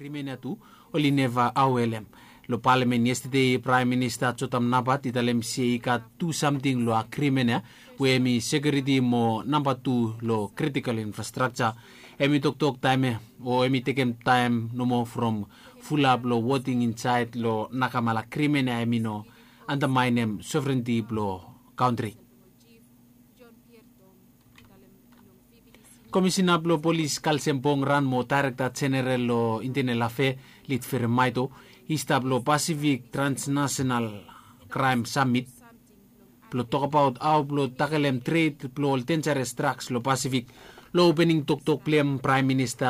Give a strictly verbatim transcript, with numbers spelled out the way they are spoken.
Crimea tu olineva awelem. Lo parliament yesterday Prime Minister Chotam Nabat italem siika do something lo Crimea we mi security mo number two lo critical infrastructure. Emi tok tok time o emi takem time no more from full up lo voting inside lo nakamala Crimea emi no undermine sovereignty lo country. Commissioner lo police kalsempong ran mo director general lo interne la fe lit firmaito istablo Pacific Transnational Crime Summit lo talk about how lo takelem trade lo dangerous drugs lo Pacific lo opening tok tok plem Prime Minister